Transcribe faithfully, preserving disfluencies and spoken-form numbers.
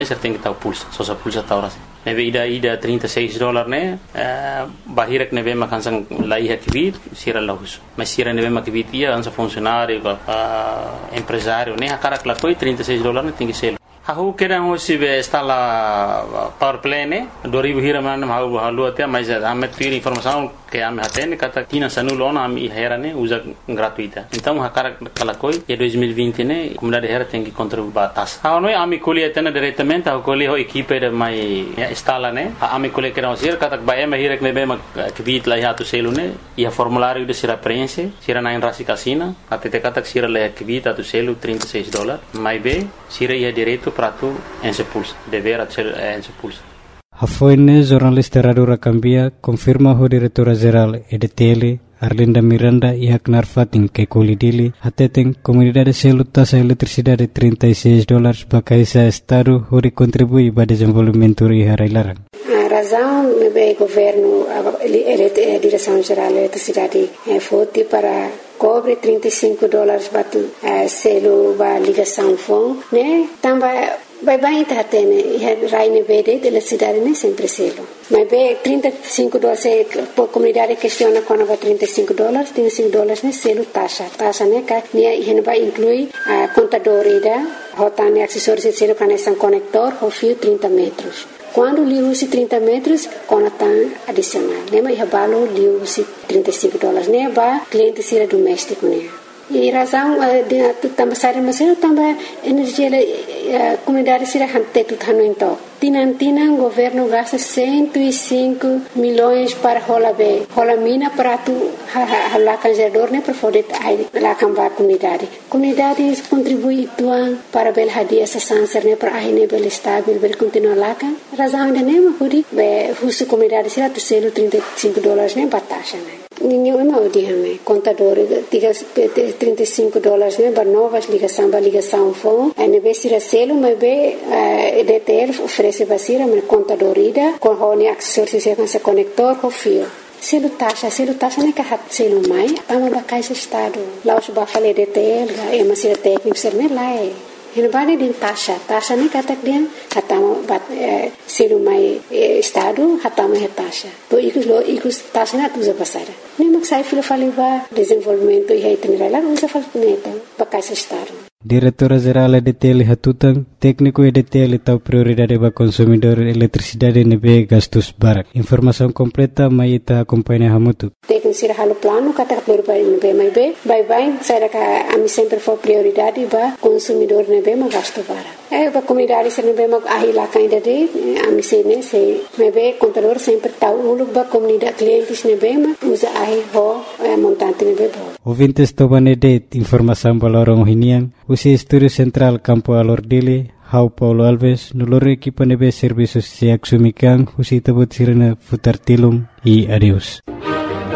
Você tem que estar o pulso, só se pulsa está assim. Neve ida ida trinta e seis dólares né, bahira que neve makansan lai hakibit, sira lahus. Mas sira neve makibit ia ansa funcionário, empresário, né, a cara que lá foi trinta e seis dólares tem que ser. Aku kira hoje está lá power play né, dua ribu hira mana mau halu até, mas a me ter informação que a me atende kata tina sanulona a me hera né, usa gratuita. Então a cara que lá foi é dois mil e vinte né, a comunidade hera tem que contribuir batas. Ah não é a me colhe atende diretamente, a colhe a equipe de mai está lá né, a me colhe que não ser kata vai me hira que nebe ma que bit lá já tu selo né, e a formulário de sira preenche, sira na enrasi casina, até te kata sira lá que bit tu selo trinta e seis dólares, mais bem sira ia direto para tu em sepulso, dever a ser em sepulso. A foine jornalista Radura Cambia confirma o diretora-geral E D T L Arlinda Miranda e Haknar Fatin que colidili até tem comunidade selo taxa eletricidade trinta e seis dólares para caisa estado hori contribui para desenvolvimento e harailaran. A razão é o governo, a direção-geral da eletricidade foi para cobre trinta e cinco dólares para uh, selo para ligação phone, né? Também vai bem tá tendo, é raine verde de eletricidade né sempre selo. Mas bem trinta e cinco dólares a comunidade questiona quando vai trinta e cinco dólares, trinta e cinco dólares né selo taxa, taxa né que né vai incluir a contador ida, rotane acessórios de selo conexão conector, o fio trinta metros. Quando liu-se trinta metros, conectam adicional. Lembra que o liu-se trinta e cinco dólares, né? Para cliente ser doméstico, né? E razão de também sair mas também energia a comunidade será hante tudo hano então. Tinan tinan governo gasta cento e cinco milhões para rola be, rola mina para tu lá canjador né para poder lá cambar comunidade. Comunidade contribui tuan para bel hadia essa sanser né para aí né bel estável bel continuar lá kan. Razão de né mas huri be husu comunidade será tu selo trinta e cinco dólares né batasha né. Ninguém não diz contador diga trinta e cinco dólares né para novas ligação para ligação phone aí vez se selo mas be E D T L oferece basira mas contador ida com o acessório se com conector com fio selo taxa selo taxa né que hat selo mai tama ba caixa estado lá os ba falei E D T L é mas se técnico ser né lá é ele vai de taxa taxa né kata dia hatama bat selo mai estado hatama é taxa to ikus lo ikus taxa na tuza basara nem mas sai filo falei ba desenvolvimento e aí tem lá usa fal neta ba caixa estado. Diretora-geral E D T L Hatutang, técnico E D T L tahu prioridade para consumidor eletricidade nebe gastos barak. Informação completa mai ita acompanha hamutu. Técnico sira halo plano kata prioridade nebe mai be, bye bye, saya ka ami sempre for prioridade para consumidor nebe ma gasto barak. Eh para comunidade sira nebe ma ahi la kainda de ami se ne se nebe contador sempre tahu uluk ba comunidade clientes nebe ma usa ahi ho montante nebe bo. Ouvintes tobane de informação balorong hinian. Usi Estúdio Central Campo Alordili, Hau Paulo Alves, nulore equipa nebe serviços se axumikan, usi tabut sirena futar tilum e adeus.